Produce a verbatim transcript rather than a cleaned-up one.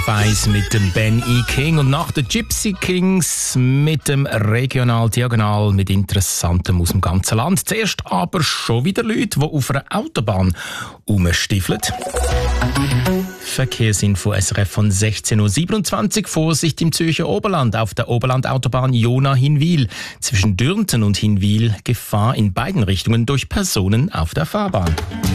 eins mit dem Ben E. King und nach den Gypsy Kings mit dem Regional Diagonal mit Interessantem aus dem ganzen Land. Zuerst aber schon wieder Leute, die auf einer Autobahn rumstiefeln. Verkehrsinfo S R F von sechzehn Uhr siebenundzwanzig. Vorsicht im Zürcher Oberland auf der Oberlandautobahn Jona-Hinwil. Zwischen Dürnten und Hinwil Gefahr in beiden Richtungen durch Personen auf der Fahrbahn.